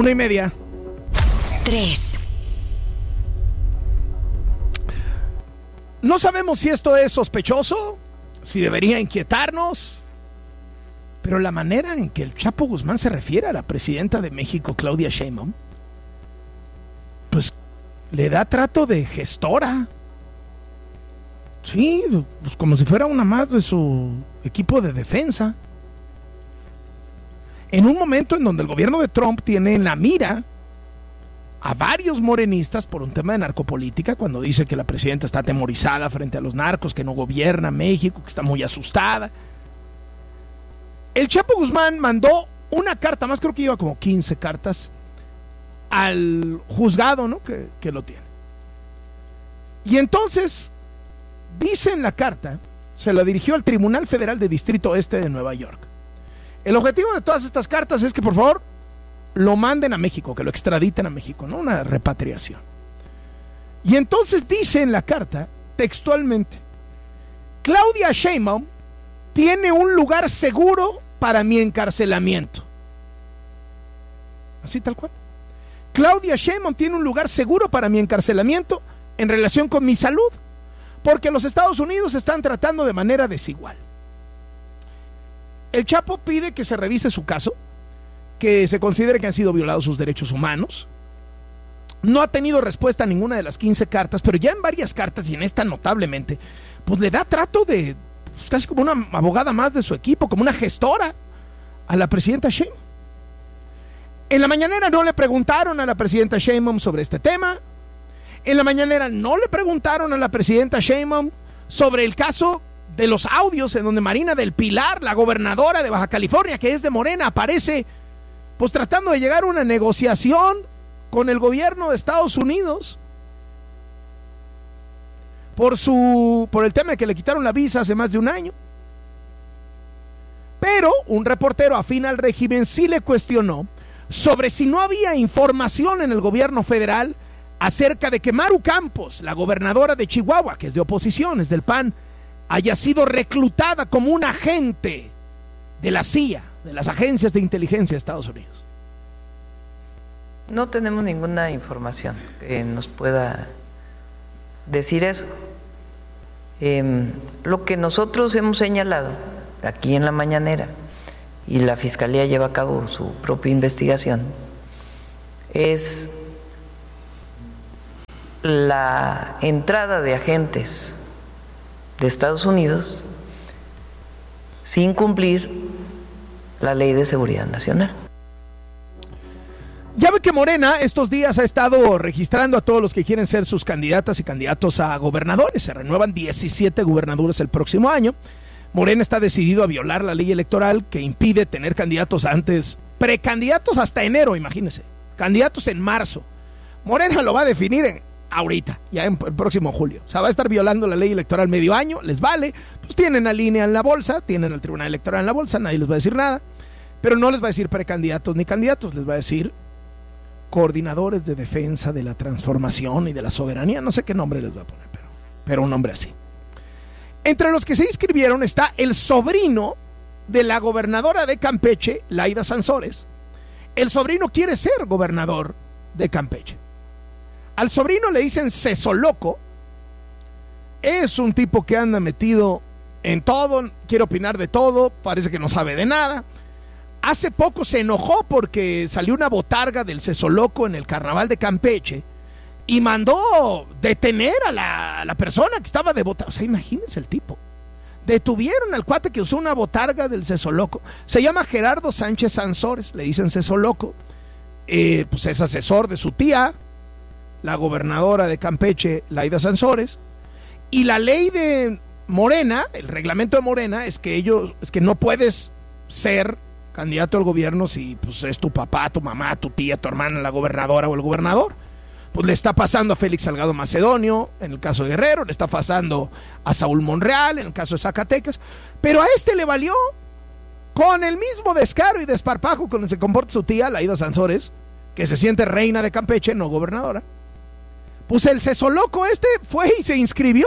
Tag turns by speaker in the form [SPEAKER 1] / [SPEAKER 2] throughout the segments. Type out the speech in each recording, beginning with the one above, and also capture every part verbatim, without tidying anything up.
[SPEAKER 1] Una y media.
[SPEAKER 2] Tres.
[SPEAKER 1] No sabemos si esto es sospechoso, si debería inquietarnos, pero la manera en que el Chapo Guzmán se refiere a la presidenta de México, Claudia Sheinbaum, pues le da trato de gestora. Sí, pues como si fuera una más de su equipo de defensa. En un momento en donde el gobierno de Trump tiene en la mira a varios morenistas por un tema de narcopolítica, cuando dice que la presidenta está atemorizada frente a los narcos, que no gobierna México, que está muy asustada. El Chapo Guzmán mandó una carta, más creo que iba como quince cartas, al juzgado, ¿no? que, que lo tiene. Y entonces dice en la carta, se la dirigió al Tribunal Federal de Distrito Oeste de Nueva York. El objetivo de todas estas cartas es que por favor lo manden a México, que lo extraditen a México, ¿no? Una repatriación. Y entonces dice en la carta, textualmente, Claudia Sheinbaum tiene un lugar seguro para mi encarcelamiento. Así tal cual. Claudia Sheinbaum tiene un lugar seguro para mi encarcelamiento en relación con mi salud, porque los Estados Unidos están tratando de manera desigual. El Chapo pide que se revise su caso, que se considere que han sido violados sus derechos humanos. No ha tenido respuesta a ninguna de las quince cartas, pero ya en varias cartas, y en esta notablemente, pues le da trato de, pues, casi como una abogada más de su equipo, como una gestora a la presidenta Sheinbaum. En la mañanera no le preguntaron a la presidenta Sheinbaum sobre este tema. En la mañanera no le preguntaron a la presidenta Sheinbaum sobre el caso de los audios en donde Marina del Pilar, la gobernadora de Baja California, que es de Morena, aparece pues tratando de llegar a una negociación con el gobierno de Estados Unidos por su por el tema de que le quitaron la visa hace más de un año. Pero un reportero afín al régimen sí le cuestionó sobre si no había información en el gobierno federal acerca de que Maru Campos, la gobernadora de Chihuahua, que es de oposición, es del P A N, haya sido reclutada como un agente de la C I A, de las agencias de inteligencia de Estados Unidos.
[SPEAKER 3] No tenemos ninguna información que nos pueda decir eso. Eh, lo que nosotros hemos señalado aquí en la mañanera, y la Fiscalía lleva a cabo su propia investigación, es la entrada de agentes de Estados Unidos sin cumplir la Ley de Seguridad Nacional.
[SPEAKER 1] Ya ve que Morena estos días ha estado registrando a todos los que quieren ser sus candidatas y candidatos a gobernadores. Se renuevan diecisiete gubernaturas el próximo año. Morena está decidido a violar la ley electoral que impide tener candidatos antes, precandidatos hasta enero, imagínense, candidatos en marzo. Morena lo va a definir en ahorita, ya en el próximo julio. O sea, va a estar violando la ley electoral medio año, les vale, pues tienen a línea en la bolsa, tienen al Tribunal Electoral en la bolsa, nadie les va a decir nada, pero no les va a decir precandidatos ni candidatos, les va a decir coordinadores de defensa de la transformación y de la soberanía, no sé qué nombre les va a poner, pero, pero un nombre así. Entre los que se inscribieron está el sobrino de la gobernadora de Campeche, Laida Sansores. El sobrino quiere ser gobernador de Campeche. Al sobrino le dicen Cesoloco. Es un tipo que anda metido en todo, quiere opinar de todo, parece que no sabe de nada. Hace poco se enojó porque salió una botarga del Cesoloco en el carnaval de Campeche y mandó detener a la, a la persona que estaba de botarga. O sea, imagínense el tipo. Detuvieron al cuate que usó una botarga del Cesoloco. Se llama Gerardo Sánchez Sansores, le dicen Cesoloco. Eh, pues es asesor de su tía, la gobernadora de Campeche, Laida Sansores. Y la ley de Morena, el reglamento de Morena, es que ellos, es que no puedes ser candidato al gobierno si pues es tu papá, tu mamá, tu tía, tu hermana, la gobernadora o el gobernador. Pues le está pasando a Félix Salgado Macedonio, en el caso de Guerrero, le está pasando a Saúl Monreal, en el caso de Zacatecas, pero a este le valió, con el mismo descaro y desparpajo con el que se comporta su tía, Laida Sansores, que se siente reina de Campeche, no gobernadora. Pues el Cesoloco este fue y se inscribió.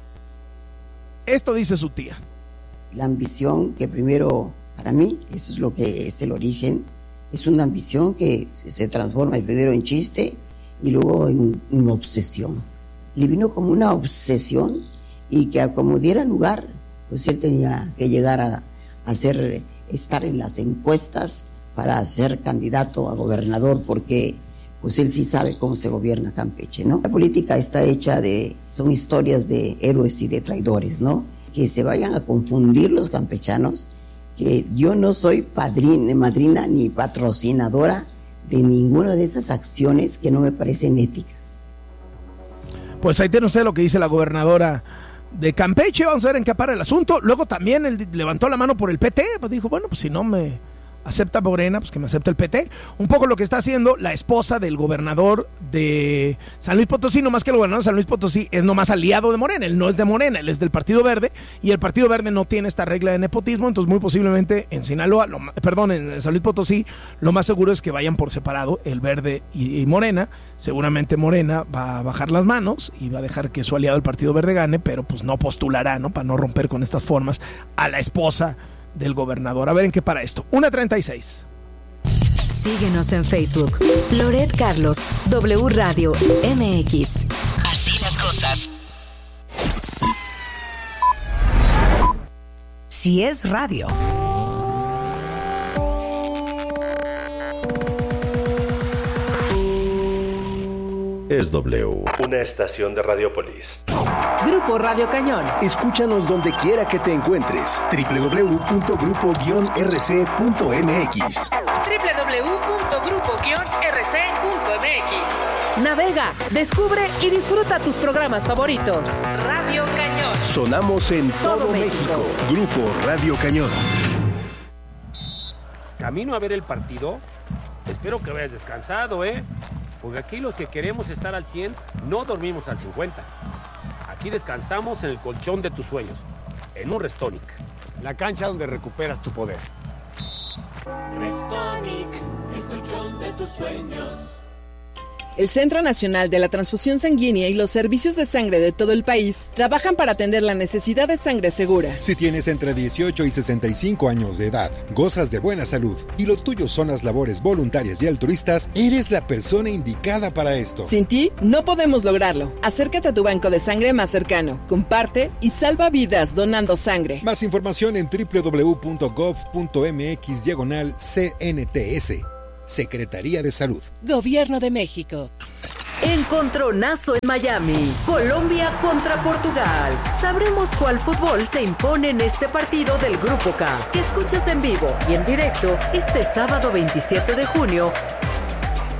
[SPEAKER 1] Esto dice su tía.
[SPEAKER 4] La ambición que primero, para mí, eso es lo que es el origen Es una ambición que se transforma primero en chiste y luego en, en obsesión. Le vino como una obsesión y que como diera lugar, pues él tenía que llegar a, a hacer, estar en las encuestas para ser candidato a gobernador, porque pues él sí sabe cómo se gobierna Campeche, ¿no? La política está hecha de, son historias de héroes y de traidores, ¿no? Que se vayan a confundir los campechanos, que yo no soy padrina, madrina ni patrocinadora de ninguna de esas acciones que no me parecen éticas.
[SPEAKER 1] Pues ahí tiene usted lo que dice la gobernadora de Campeche. Vamos a ver en qué para el asunto. Luego también él levantó la mano por el P T, pues dijo, bueno, pues si no me acepta Morena, pues que me acepte el P T. Un poco lo que está haciendo la esposa del gobernador de San Luis Potosí, no más que el gobernador de San Luis Potosí es nomás aliado de Morena, él no es de Morena, él es del Partido Verde, y el Partido Verde no tiene esta regla de nepotismo, entonces muy posiblemente en Sinaloa, lo, perdón, en San Luis Potosí, lo más seguro es que vayan por separado el Verde y, y Morena. Seguramente Morena va a bajar las manos y va a dejar que su aliado el Partido Verde gane, pero pues no postulará, ¿no? Para no romper con estas formas a la esposa del gobernador. A ver en qué para esto. una treinta y seis.
[SPEAKER 2] Síguenos en Facebook. Loret Carlos, W Radio M X. Así las cosas. Si es radio.
[SPEAKER 5] Es W, una estación de Radiopolis.
[SPEAKER 6] Grupo Radio Cañón.
[SPEAKER 7] Escúchanos donde quiera que te encuentres. doble u doble u doble u punto grupo guion r c punto m x.
[SPEAKER 6] doble u doble u doble u punto grupo guion r c punto m x. Navega, descubre y disfruta tus programas favoritos. Radio Cañón.
[SPEAKER 7] Sonamos en todo, todo México. México. Grupo Radio Cañón.
[SPEAKER 8] Camino a ver el partido. Espero que vayas descansado, ¿eh? Porque aquí los que queremos estar al cien, no dormimos al cincuenta. Aquí descansamos en el colchón de tus sueños, en un Restonic.
[SPEAKER 9] La cancha donde recuperas tu poder.
[SPEAKER 10] Restonic, el colchón de tus sueños.
[SPEAKER 11] El Centro Nacional de la Transfusión Sanguínea y los servicios de sangre de todo el país trabajan para atender la necesidad de sangre segura.
[SPEAKER 12] Si tienes entre dieciocho y sesenta y cinco años de edad, gozas de buena salud y lo tuyo son las labores voluntarias y altruistas, eres la persona indicada para esto.
[SPEAKER 11] Sin ti, no podemos lograrlo. Acércate a tu banco de sangre más cercano, comparte y salva vidas donando sangre.
[SPEAKER 12] Más información en doble u doble u doble u punto gov punto m x diagonal C N T S. Secretaría de Salud.
[SPEAKER 6] Gobierno de México.
[SPEAKER 13] Encontronazo en Miami. Colombia contra Portugal. Sabremos cuál fútbol se impone en este partido del Grupo K, que escuchas en vivo y en directo este sábado veintisiete de junio